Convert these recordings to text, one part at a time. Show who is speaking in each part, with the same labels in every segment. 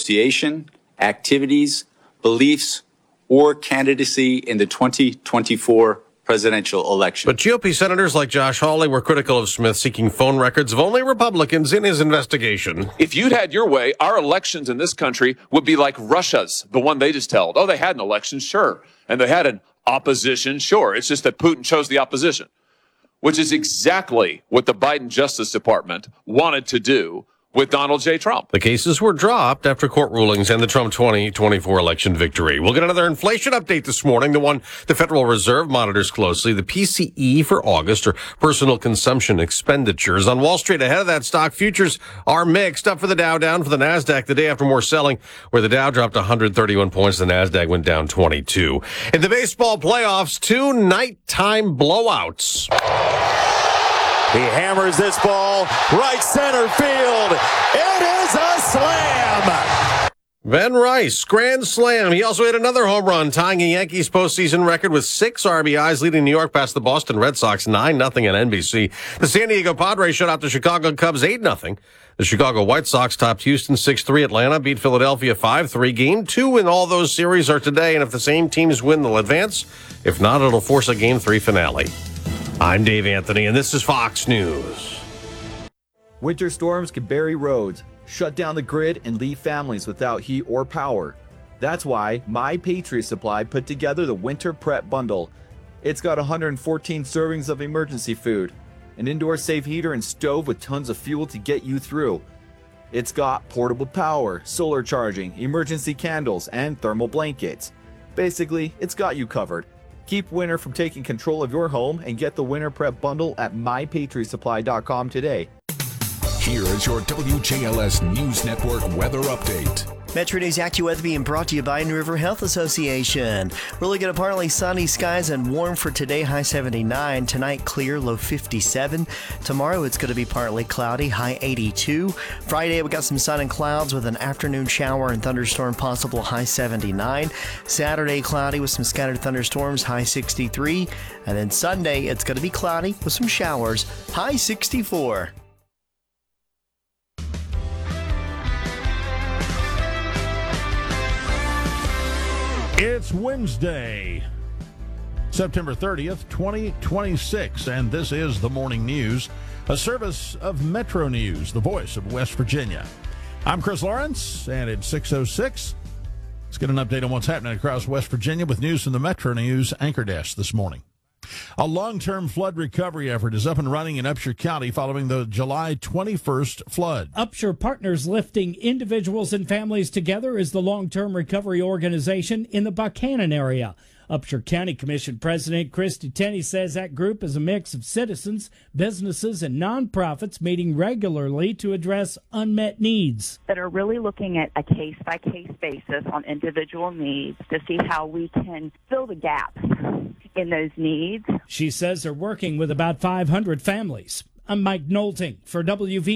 Speaker 1: association, activities, beliefs, or candidacy in the 2024 presidential election.
Speaker 2: But GOP senators like Josh Hawley were critical of Smith seeking phone records of only Republicans in his investigation.
Speaker 3: If you'd had your way, our elections in this country would be like Russia's, the one they just held. Oh, they had an election, sure. And they had an opposition, sure. It's just that Putin chose the opposition, which is exactly what the Biden Justice Department wanted to do with Donald J. Trump.
Speaker 2: The cases were dropped after court rulings and the Trump 2024 election victory. We'll get another inflation update this morning, the one the Federal Reserve monitors closely, the PCE for August, or personal consumption expenditures. On Wall Street, ahead of that, stock futures are mixed. Up for the Dow, down for the NASDAQ the day after more selling, where the Dow dropped 131 points, the NASDAQ went down 22. In the baseball playoffs, 2 nighttime blowouts.
Speaker 4: He hammers this ball right center field. It is a slam.
Speaker 2: Ben Rice, grand slam. He also hit another home run, tying a Yankees postseason record with 6 RBIs, leading New York past the Boston Red Sox 9-0 on NBC. The San Diego Padres shut out the Chicago Cubs 8-0. The Chicago White Sox topped Houston 6-3. Atlanta beat Philadelphia 5-3. Game 2 in all those series are today, and if the same teams win, they'll advance. If not, it'll force a Game 3 finale. I'm Dave Anthony, and this is Fox News.
Speaker 5: Winter storms can bury roads, shut down the grid, and leave families without heat or power. That's why My Patriot Supply put together the Winter Prep Bundle. It's got 114 servings of emergency food, an indoor safe heater and stove with tons of fuel to get you through. It's got portable power, solar charging, emergency candles, and thermal blankets. Basically, it's got you covered. Keep winter from taking control of your home and get the Winter Prep Bundle at mypatriotsupply.com today.
Speaker 6: Here is your WJLS News Network weather update.
Speaker 7: Metro News AccuWeather being brought to you by New River Health Association. We're looking at partly sunny skies and warm for today, high 79. Tonight, clear, low 57. Tomorrow, it's going to be partly cloudy, high 82. Friday, we got some sun and clouds with an afternoon shower and thunderstorm possible, high 79. Saturday, cloudy with some scattered thunderstorms, high 63. And then Sunday, it's going to be cloudy with some showers, high 64.
Speaker 8: It's Wednesday, September 30th, 2026, and this is the Morning News, a service of Metro News, the voice of West Virginia. I'm Chris Lawrence, and it's 6:06. Let's get an update on what's happening across West Virginia with news from the Metro News anchor desk this morning. A long-term flood recovery effort is up and running in Upshur County following the July 21st flood.
Speaker 9: Upshur Partners Lifting Individuals and Families Together is the long-term recovery organization in the Buchanan area. Upshur County Commission President Christy Tenney says that group is a mix of citizens, businesses, and nonprofits meeting regularly to address unmet needs.
Speaker 10: That are really looking at a case-by-case basis on individual needs to see how we can fill the gaps in those needs.
Speaker 9: She says they're working with about 500 families. I'm Mike Knowlting for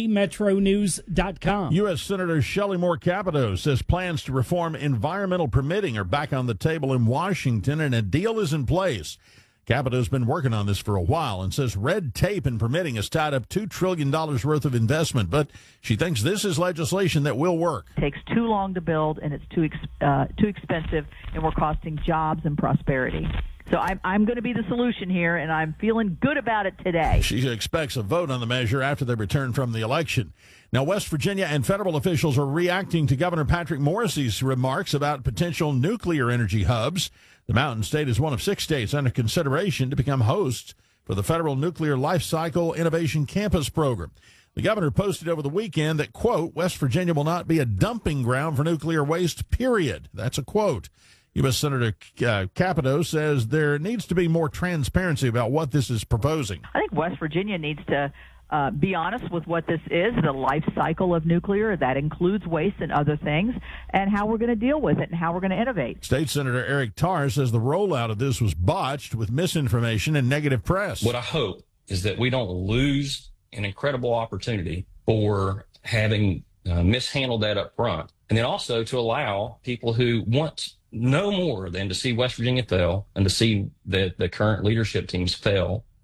Speaker 9: WVMetroNews.com.
Speaker 8: U.S. Senator Shelley Moore Capito says plans to reform environmental permitting are back on the table in Washington, and a deal is in place. Capito's been working on this for a while and says red tape in permitting has tied up $2 trillion worth of investment, but she thinks this is legislation that will work.
Speaker 11: It takes too long to build, and it's too expensive, and we're costing jobs and prosperity. So I'm going to be the solution here, and I'm feeling good about it today.
Speaker 8: She expects a vote on the measure after they return from the election. Now, West Virginia and federal officials are reacting to Governor Patrick Morrisey's remarks about potential nuclear energy hubs. The Mountain State is one of 6 states under consideration to become hosts for the Federal Nuclear Life Cycle Innovation Campus Program. The governor posted over the weekend that, quote, West Virginia will not be a dumping ground for nuclear waste, period. That's a quote. U.S. Senator Capito says there needs to be more transparency about what this is proposing.
Speaker 11: I think West Virginia needs to be honest with what this is, the life cycle of nuclear. That includes waste and other things, and how we're going to deal with it and how we're going to innovate.
Speaker 8: State Senator Eric Tarr says the rollout of this was botched with misinformation and negative press.
Speaker 12: What I hope is that we don't lose an incredible opportunity for having mishandled that up front, and then also to allow people who want no more than to see West Virginia fail and to see that the current leadership teams fail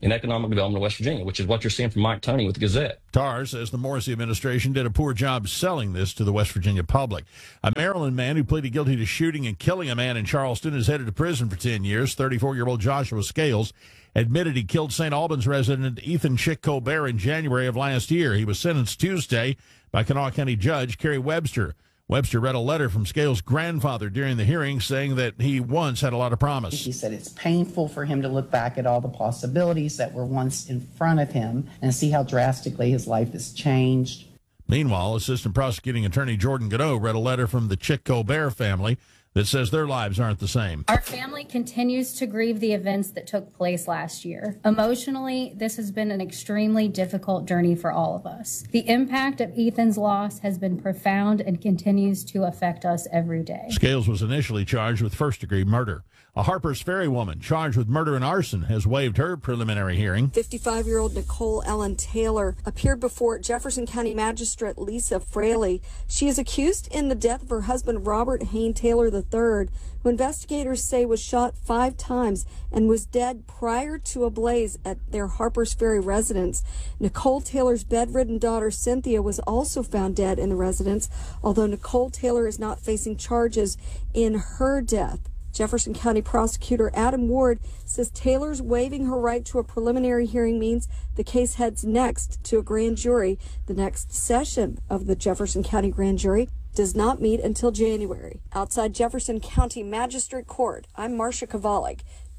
Speaker 12: in economic development of West Virginia, which is what you're seeing from Mike Toney with the Gazette.
Speaker 8: Tarr says the Morrissey administration did a poor job selling this to the West Virginia public. A Maryland man who pleaded guilty to shooting and killing a man in Charleston is headed to prison for 10 years. 34-year-old Joshua Scales admitted he killed St. Albans resident Ethan Chick Colbert in January of last year. He was sentenced Tuesday by Kanawha County Judge Kerry Webster. Webster read a letter from Scales' grandfather during the hearing saying that he once had a lot of promise.
Speaker 13: He said it's painful for him to look back at all the possibilities that were once in front of him and see how drastically his life has changed.
Speaker 8: Meanwhile, Assistant Prosecuting Attorney Jordan Godot read a letter from the Chick Colbert family that says their lives aren't the same.
Speaker 14: Our family continues to grieve the events that took place last year. Emotionally, this has been an extremely difficult journey for all of us. The impact of Ethan's loss has been profound and continues to affect us every day.
Speaker 8: Scales was initially charged with first-degree murder. A Harpers Ferry woman charged with murder and arson has waived her preliminary hearing.
Speaker 15: 55-year-old Nicole Ellen Taylor appeared before Jefferson County Magistrate Lisa Fraley. She is accused in the death of her husband, Robert Hayne Taylor III, who investigators say was shot 5 times and was dead prior to a blaze at their Harpers Ferry residence. Nicole Taylor's bedridden daughter, Cynthia, was also found dead in the residence, although Nicole Taylor is not facing charges in her death. Jefferson County Prosecutor Adam Ward says Taylor's waiving her right to a preliminary hearing means the case heads next to a grand jury. The next session of the Jefferson County Grand Jury does not meet until January. Outside Jefferson County Magistrate Court, I'm Marcia Kovalik,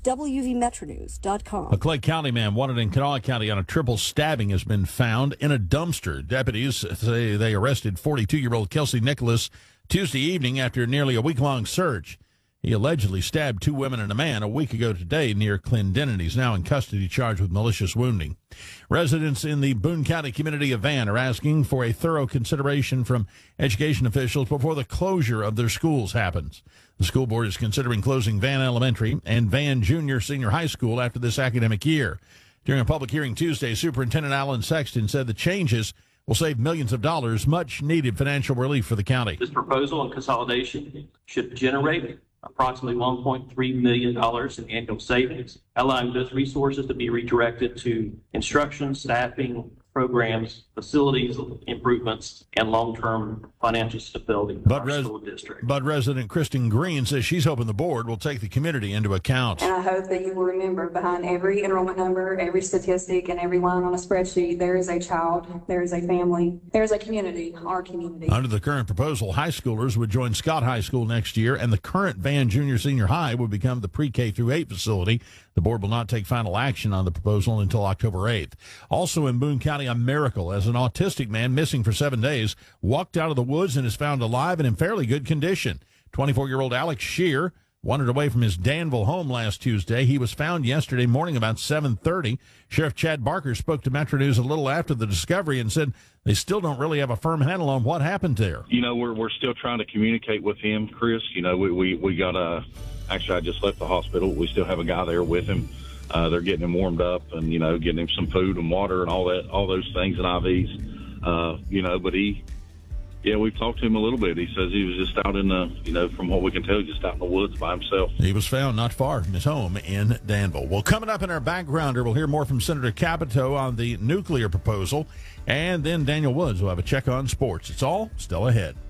Speaker 15: WVMetroNews.com.
Speaker 8: A Clay County man wanted in Kanawha County on a triple stabbing has been found in a dumpster. Deputies say they arrested 42-year-old Kelsey Nicholas Tuesday evening after nearly a week-long search. He allegedly stabbed 2 women and a man a week ago today near Clendenin. He's now in custody, charged with malicious wounding. Residents in the Boone County community of Van are asking for a thorough consideration from education officials before the closure of their schools happens. The school board is considering closing Van Elementary and Van Junior Senior High School after this academic year. During a public hearing Tuesday, Superintendent Alan Sexton said the changes will save millions of dollars, much needed financial relief for the county.
Speaker 16: This proposal on consolidation should generate approximately $1.3 million in annual savings, allowing those resources to be redirected to instruction, staffing, programs, facilities improvements, and long-term financial stability of our school district.
Speaker 8: But resident Kristen Green says she's hoping the board will take the community into account.
Speaker 17: And I hope that you will remember behind every enrollment number, every statistic, and every line on a spreadsheet, there is a child, there is a family, there is a community, our community.
Speaker 8: Under the current proposal, high schoolers would join Scott High School next year, and the current Van Junior Senior High would become the pre-K through 8 facility. The board will not take final action on the proposal until October 8th. Also in Boone County, a miracle as an autistic man missing for 7 days walked out of the woods and is found alive and in fairly good condition. 24-year-old Alex Shear wandered away from his Danville home last Tuesday. He was found yesterday morning about 7:30. Sheriff Chad Barker spoke to Metro News a little after the discovery and said they still don't really have a firm handle on what happened there.
Speaker 18: You know, we're still trying to communicate with him, Chris. You know, we got actually, I just left the hospital. We still have a guy there with him. They're getting him warmed up and, you know, getting him some food and water and all those things and IVs. You know, but we've talked to him a little bit. He says he was just out in the, you know, from what we can tell, just out in the woods by himself.
Speaker 8: He was found not far from his home in Danville. Well, coming up in our backgrounder, we'll hear more from Senator Capito on the nuclear proposal, and then Daniel Woods will have a check on sports. It's all still ahead.